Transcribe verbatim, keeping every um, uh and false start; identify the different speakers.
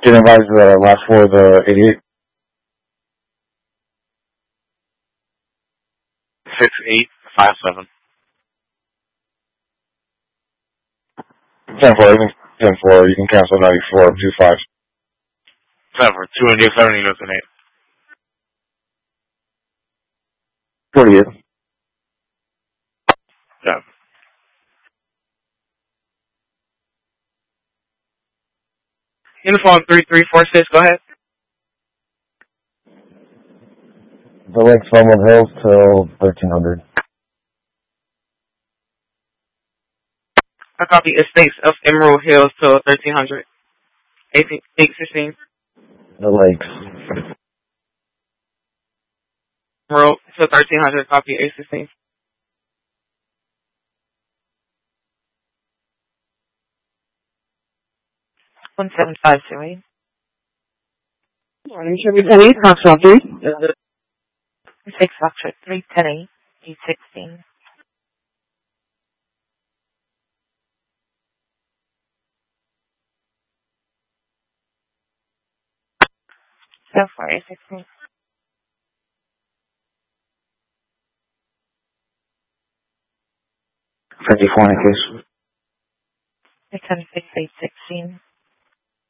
Speaker 1: Get advised the last four of the eighty-eight.
Speaker 2: Six eight five seven.
Speaker 1: Ten four. You can ten four. You can cancel ninety-four. Two five.
Speaker 2: Seven. Two India seven Eagles and eight.
Speaker 1: Forty-eight.
Speaker 2: Yeah. Uniform three three four six. Go ahead.
Speaker 1: The Lakes Fairmont Hills till thirteen hundred.
Speaker 3: I copy Estates of Emerald Hills till thirteen hundred. eight sixteen.
Speaker 1: The Lakes.
Speaker 3: Emerald till thirteen hundred. Copy eight sixteen.
Speaker 4: One seven five zero eight.
Speaker 3: Morning, Chevy Penny, Foxtrot three.
Speaker 4: Six Foxtrot three ten eight eight sixteen. So far, eight sixteen.
Speaker 1: Fifty-four in case.
Speaker 4: Six hundred six eight sixteen.